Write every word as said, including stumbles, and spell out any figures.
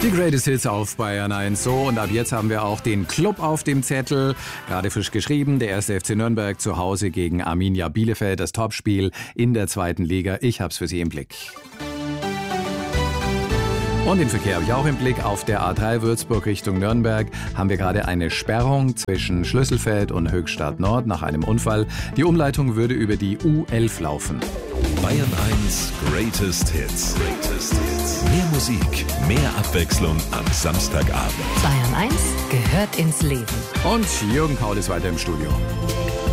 Die Greatest Hits auf Bayern eins. So, und ab jetzt haben wir auch den Club auf dem Zettel. Gerade frisch geschrieben, der erste F C Nürnberg zu Hause gegen Arminia Bielefeld. Das Topspiel in der zweiten Liga. Ich hab's für Sie im Blick. Und den Verkehr habe ich auch im Blick. Auf der A drei Würzburg Richtung Nürnberg haben wir gerade eine Sperrung zwischen Schlüsselfeld und Höchstadt Nord nach einem Unfall. Die Umleitung würde über die U elf laufen. Bayern eins Greatest Hits. Greatest Hits. Mehr Musik, mehr Abwechslung am Samstagabend. Bayern eins gehört ins Leben. Und Jürgen Paul ist weiter im Studio.